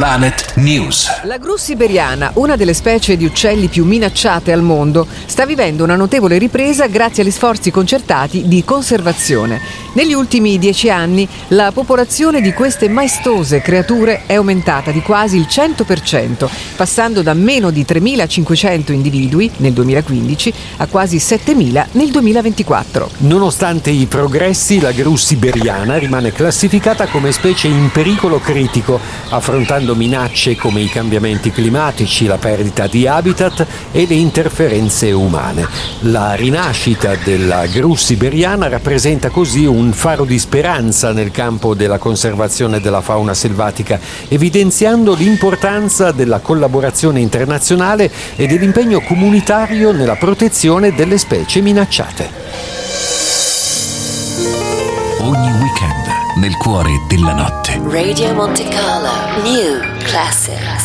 Planet News. La gru siberiana, una delle specie di uccelli più minacciate al mondo, sta vivendo una notevole ripresa grazie agli sforzi concertati di conservazione. Negli ultimi 10 anni la popolazione di queste maestose creature è aumentata di quasi il 100%, passando da meno di 3.500 individui nel 2015 a quasi 7.000 nel 2024. Nonostante i progressi, la gru siberiana rimane classificata come specie in pericolo critico, affrontando minacce come i cambiamenti climatici, la perdita di habitat e le interferenze umane. La rinascita della gru siberiana rappresenta così un faro di speranza nel campo della conservazione della fauna selvatica, evidenziando l'importanza della collaborazione internazionale e dell'impegno comunitario nella protezione delle specie minacciate. Ogni weekend nel cuore della notte. Radio Monte Carlo New Classics.